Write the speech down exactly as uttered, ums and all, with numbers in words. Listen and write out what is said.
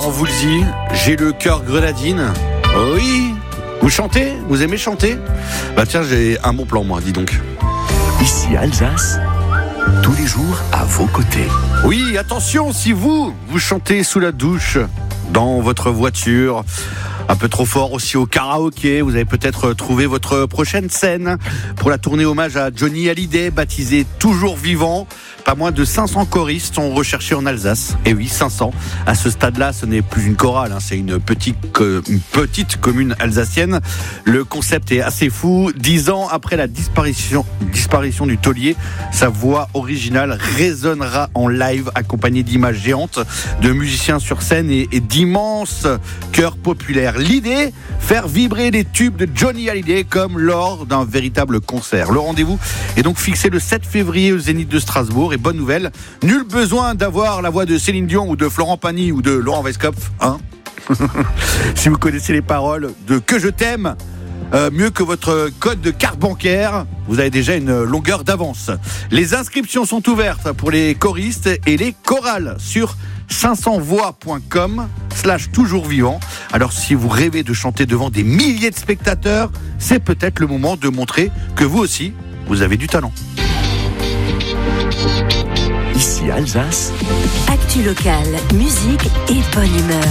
on vous le dit, j'ai le cœur grenadine. Oui, vous chantez? Vous aimez chanter? Bah tiens, j'ai un bon plan moi, dis donc. Ici Alsace, tous les jours à vos côtés. Oui, attention, si vous, vous chantez sous la douche, dans votre voiture, un peu trop fort aussi au karaoké, vous avez peut-être trouvé votre prochaine scène pour la tournée hommage à Johnny Hallyday, baptisé Toujours Vivant. Pas moins de cinq cents choristes sont recherchés en Alsace. Et oui, cinq cents. À ce stade-là, ce n'est plus une chorale, hein, c'est une petite, une petite commune alsacienne. Le concept est assez fou. Dix ans après la disparition, disparition du taulier, sa voix originale résonnera en live, accompagnée d'images géantes, de musiciens sur scène et, et d'immenses chœurs populaires. L'idée, faire vibrer les tubes de Johnny Hallyday comme lors d'un véritable concert. Le rendez-vous est donc fixé le sept février au Zénith de Strasbourg. Et bonne nouvelle, nul besoin d'avoir la voix de Céline Dion ou de Florent Pagny ou de Laurent Weisskopf, hein. Si vous connaissez les paroles de Que je t'aime, euh, mieux que votre code de carte bancaire, vous avez déjà une longueur d'avance. Les inscriptions sont ouvertes pour les choristes et les chorales sur cinq cents voix point com slash toujours vivant. Alors si vous rêvez de chanter devant des milliers de spectateurs, c'est peut-être le moment de montrer que vous aussi, vous avez du talent. Ici Alsace, actu locale, musique et bonne humeur.